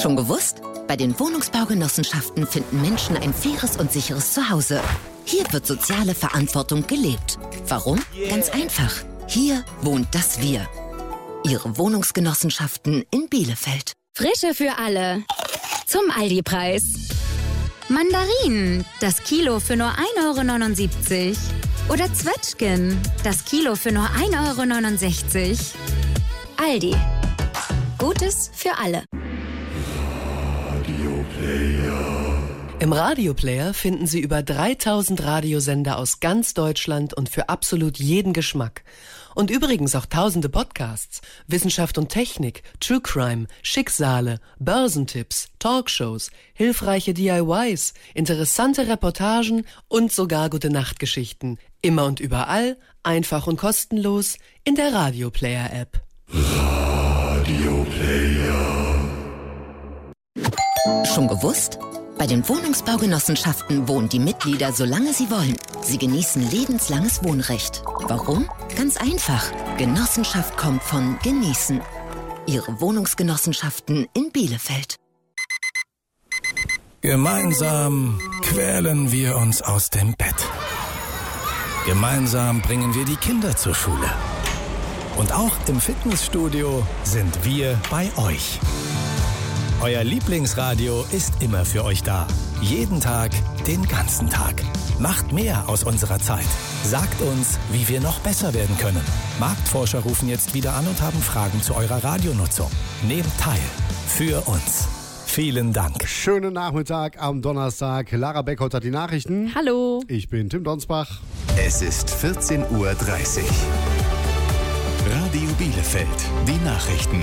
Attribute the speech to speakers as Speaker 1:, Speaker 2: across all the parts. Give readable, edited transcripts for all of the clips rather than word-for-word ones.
Speaker 1: Schon gewusst? Bei den Wohnungsbaugenossenschaften finden Menschen ein faires und sicheres Zuhause. Hier wird soziale Verantwortung gelebt. Warum? Ganz einfach. Hier wohnt das Wir. Ihre Wohnungsgenossenschaften in Bielefeld.
Speaker 2: Frische für alle. Zum Aldi-Preis. Mandarinen, das Kilo für nur 1,79 €. Oder Zwetschgen, das Kilo für nur 1,69 €. Aldi. Gutes für alle.
Speaker 3: Im Radioplayer finden Sie über 3000 Radiosender aus ganz Deutschland und für absolut jeden Geschmack. Und übrigens auch tausende Podcasts, Wissenschaft und Technik, True Crime, Schicksale, Börsentipps, Talkshows, hilfreiche DIYs, interessante Reportagen und sogar Gute-Nacht-Geschichten. Immer und überall, einfach und kostenlos in der Radioplayer-App.
Speaker 1: Schon gewusst? Bei den Wohnungsbaugenossenschaften wohnen die Mitglieder, solange sie wollen. Sie genießen lebenslanges Wohnrecht. Warum? Ganz einfach. Genossenschaft kommt von genießen. Ihre Wohnungsgenossenschaften in Bielefeld.
Speaker 4: Gemeinsam quälen wir uns aus dem Bett. Gemeinsam bringen wir die Kinder zur Schule. Und auch im Fitnessstudio sind wir bei euch. Euer Lieblingsradio ist immer für euch da. Jeden Tag, den ganzen Tag. Macht mehr aus unserer Zeit. Sagt uns, wie wir noch besser werden können. Marktforscher rufen jetzt wieder an und haben Fragen zu eurer Radionutzung. Nehmt teil. Für uns. Vielen Dank.
Speaker 5: Schönen Nachmittag am Donnerstag. Lara Beckholt hat die Nachrichten.
Speaker 6: Hallo.
Speaker 5: Ich bin Tim Donsbach.
Speaker 7: Es ist 14:30 Uhr. Radio Bielefeld. Die Nachrichten.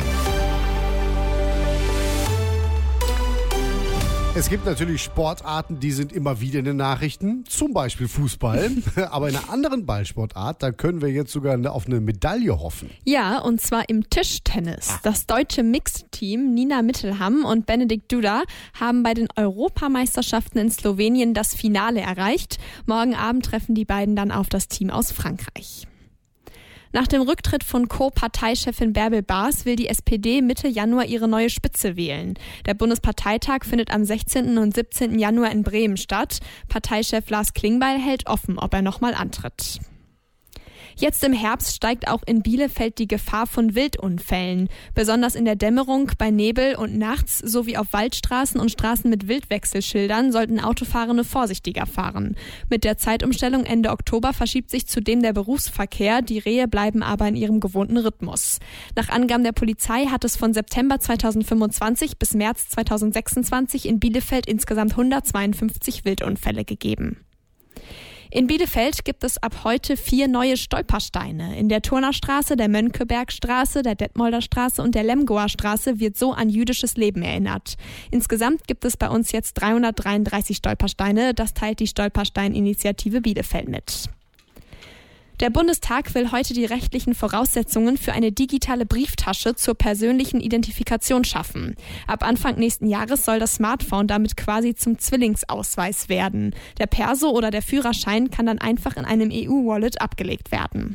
Speaker 5: Es gibt natürlich Sportarten, die sind immer wieder in den Nachrichten, zum Beispiel Fußball. Aber in einer anderen Ballsportart, da können wir jetzt sogar auf eine Medaille hoffen.
Speaker 6: Ja, und zwar im Tischtennis. Das deutsche Mixed-Team Nina Mittelham und Benedikt Duda haben bei den Europameisterschaften in Slowenien das Finale erreicht. Morgen Abend treffen die beiden dann auf das Team aus Frankreich. Nach dem Rücktritt von Co-Parteichefin Bärbel Baas will die SPD Mitte Januar ihre neue Spitze wählen. Der Bundesparteitag findet am 16. und 17. Januar in Bremen statt. Parteichef Lars Klingbeil hält offen, ob er nochmal antritt. Jetzt im Herbst steigt auch in Bielefeld die Gefahr von Wildunfällen. Besonders in der Dämmerung, bei Nebel und nachts sowie auf Waldstraßen und Straßen mit Wildwechselschildern sollten Autofahrende vorsichtiger fahren. Mit der Zeitumstellung Ende Oktober verschiebt sich zudem der Berufsverkehr. Die Rehe bleiben aber in ihrem gewohnten Rhythmus. Nach Angaben der Polizei hat es von September 2025 bis März 2026 in Bielefeld insgesamt 152 Wildunfälle gegeben. In Bielefeld gibt es ab heute 4 neue Stolpersteine. In der Turnerstraße, der Mönckebergstraße, der Detmolder Straße und der Lemgoer Straße wird so an jüdisches Leben erinnert. Insgesamt gibt es bei uns jetzt 333 Stolpersteine. Das teilt die Stolperstein-Initiative Bielefeld mit. Der Bundestag will heute die rechtlichen Voraussetzungen für eine digitale Brieftasche zur persönlichen Identifikation schaffen. Ab Anfang nächsten Jahres soll das Smartphone damit quasi zum Zwillingsausweis werden. Der Perso oder der Führerschein kann dann einfach in einem EU-Wallet abgelegt werden.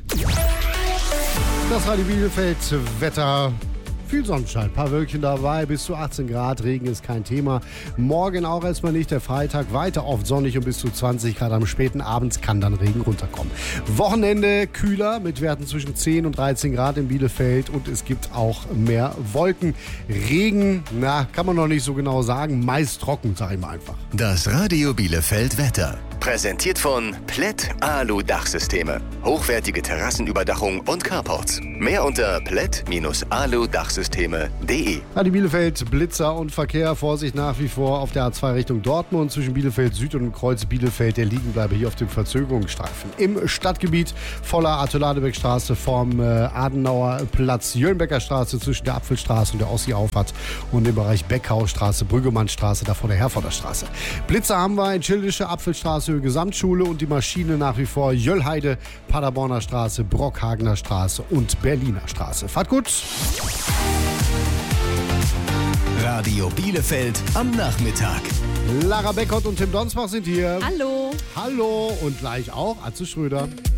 Speaker 5: Das Radio Bielefeld Wetter. Viel Sonnenschein, ein paar Wölkchen dabei, bis zu 18 Grad, Regen ist kein Thema. Morgen auch erstmal nicht, der Freitag weiter oft sonnig und bis zu 20 Grad. Am späten Abend kann dann Regen runterkommen. Wochenende kühler mit Werten zwischen 10 und 13 Grad in Bielefeld und es gibt auch mehr Wolken. Regen, kann man noch nicht so genau sagen, meist trocken, sag ich mal einfach.
Speaker 7: Das Radio Bielefeld Wetter. Präsentiert von Plätt Alu Dachsysteme. Hochwertige Terrassenüberdachung und Carports. Mehr unter plätt-alu-dachsysteme.de.
Speaker 5: Radio Bielefeld, Blitzer und Verkehr. Vorsicht nach wie vor auf der A2 Richtung Dortmund zwischen Bielefeld Süd und Kreuz Bielefeld. Der Liegenbleibe hier auf dem Verzögerungsstreifen. Im Stadtgebiet voller Arthur-Ladebeck-Straße vom Adenauer Platz, Jöllenbecker Straße zwischen der Apfelstraße und der Ossi-Auffahrt und im Bereich Beckhausstraße, Brüggemannstraße, davor der Herforder Straße. Blitzer haben wir in Schildische, Apfelstraße, Gesamtschule und die Maschine nach wie vor Jöllheide, Paderborner Straße, Brockhagener Straße und Berliner Straße. Fahrt gut!
Speaker 7: Radio Bielefeld am Nachmittag.
Speaker 5: Lara Beckholt und Tim Donsbach sind hier.
Speaker 6: Hallo!
Speaker 5: Hallo und gleich auch Atze Schröder.